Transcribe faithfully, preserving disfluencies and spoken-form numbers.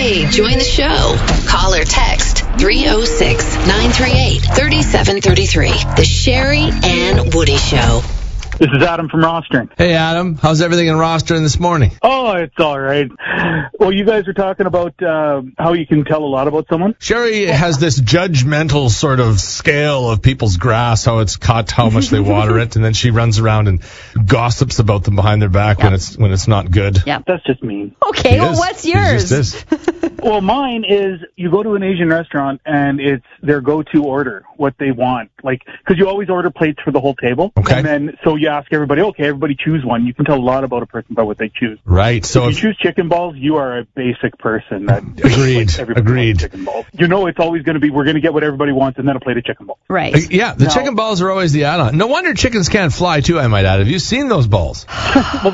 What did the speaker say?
Hey, join the show. Call or text three oh six, nine three eight, three seven three three. The Sherry and Woody Show. This is Adam from Rostering. Hey, Adam. How's everything in Rostering this morning? Oh, it's all right. Well, you guys are talking about uh, how you can tell a lot about someone. Sherry has this judgmental sort of scale of people's grass, how it's cut, how much they water it, and then she runs around and gossips about them behind their back Yep. when it's when it's not good. Yeah. That's just mean. Okay, It well, is. what's It yours? just is. Well, mine is you go to an Asian restaurant and it's their go-to order, what they want. Like, because you always order plates for the whole table. Okay. And then, so you ask everybody, okay, everybody choose one. You can tell a lot about a person by what they choose. Right. So if if, you choose chicken balls, you are a basic person. That Agreed. like, everybody Agreed. wants chicken balls. You know it's always going to be, we're going to get what everybody wants and then a plate of chicken balls. Right. Uh, yeah, the No. chicken balls are always the add-on. No wonder chickens can't fly, too, I might add. Have you seen those balls? Well,